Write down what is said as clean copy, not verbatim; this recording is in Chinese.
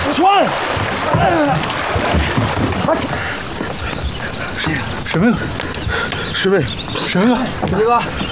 小川， 谁呀？ 沈妹， 师妹， 沈妹， 大哥，